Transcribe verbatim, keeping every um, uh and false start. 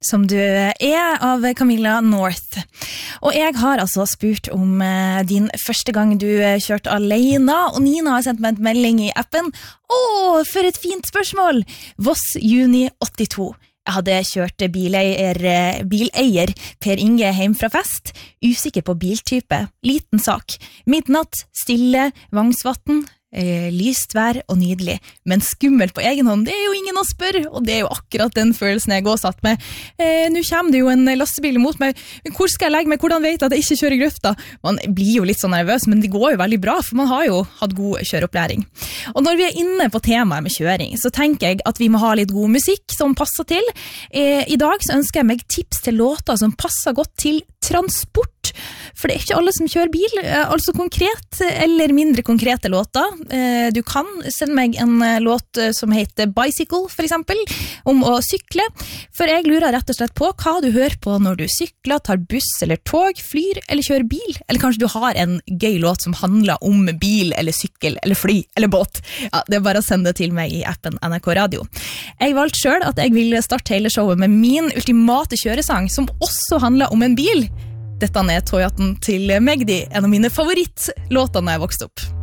som du er av Camilla North. Og jeg har altså spurt om eh, din første gang du kjørte alene, og Nina har sendt meg en melding i appen. Åh, for et fint spørsmål! Voss juni åttito. Jeg hadde kjørt bileier, bileier Per Inge hjem fra fest, usikker på biltype, liten sak. Midnatt, stille, Vangsvatn, Eh, lyst vær og nydelig, men skummelt på egen hånd, det er jo ingen å spørre, og det er jo akkurat den følelsen jeg går satt med. Eh, nå kommer det jo en lastebil mot meg, hvor skal jeg legge meg, hvordan vet jeg at jeg ikke kjører i grøfta? Man blir jo litt sånn nervøs, men det går jo veldig bra, for man har jo hatt god kjøreopplæring. Og når vi er inne på temaet med kjøring, så tenker jeg at vi må ha litt god musikk som passer til. Eh, I dag så ønsker jeg meg tips til låter som passer godt til transport, for det er ikke alle som kjører bil, altså konkret eller mindre konkrete låter. Du kan sende meg en låt som heter Bicycle, for eksempel, om å sykle, for jeg lurer rett og slett på hva du hører på når du sykler, tar buss eller tog, flyr eller kjører bil, eller kanskje du har en gøy låt som handler om bil eller sykkel eller fly eller båt. Ja, det er bare å sende det til meg i appen N R K Radio. Jeg valgte selv at jeg ville starte hele showet med min ultimate kjøresang, som også handler om en bil. Dette er Toyoten til Magdi, en av mine favorittlåter når jeg vokste opp.